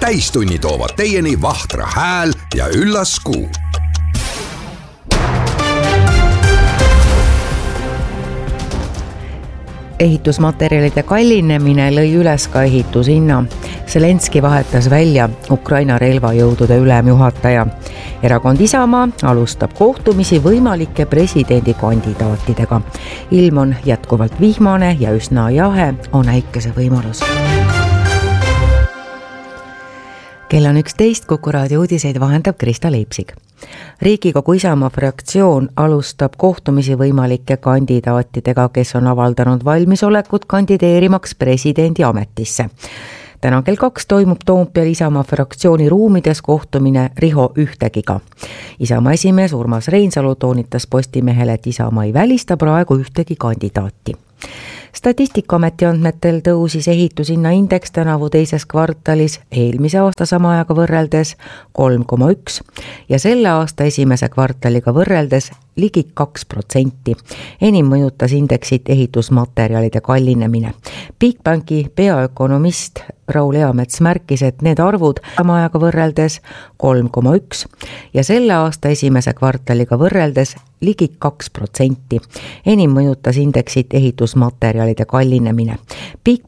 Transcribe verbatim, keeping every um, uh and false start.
täistunni toovad teieni Vahtra hääl ja Üllas Kuu. Ehitusmaterjalide kallinemine lõi üles ka ehitushinna. Zelenski vahetas välja Ukraina relvajõudude ülemjuhataja. Erakond Isamaa alustab kohtumisi võimalike presidendikandidaatidega. Ilm on jätkuvalt vihmane ja üsna jahe on äikese võimalus. Kell on üksteist, Kuku raadio uudiseid vahendab Krista Leipsig. Riigikogu Isamaa fraktsioon alustab kohtumisi võimalike kandidaatidega, kes on avaldanud valmisolekut kandideerimaks presidendi ametisse. Täna kell kaks toimub Toompeal Isamaa fraktsiooni ruumides kohtumine Riho Ühtegiga. Isamaa esimees Urmas Reinsalu toonitas Postimehele, et Isamaa ei välista praegu ühtegi kandidaati. Statistikaameti andmetel tõusis ehitushinna indeks tänavu teises kvartalis eelmise aasta sama ajaga võrreldes kolm koma üks ja selle aasta esimese kvartaliga võrreldes ligi kaks protsenti. Enim mõjutas indeksit ehitusmaterjalide kallinemine. Bigbanki peaökonomist Raul Eamets märkis, et need arvud sama ajaga võrreldes kolm koma üks ja selle aasta esimese kvartaliga võrreldes ligi kaks protsenti. Enim mõjutas indeksit ehitusmaterjalide kallinemine.